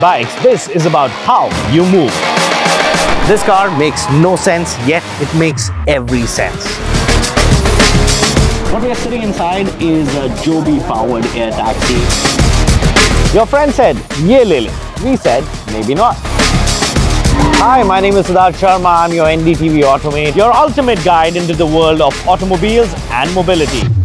Bikes, this is about how you move. This car makes no sense, yet it makes every sense. What we are sitting inside is a Joby-powered air taxi. Your friend said, "Ye le le." We said, maybe not. Hi, my name is Siddharth Sharma. I'm your NDTV Automate, your ultimate guide into the world of automobiles and mobility.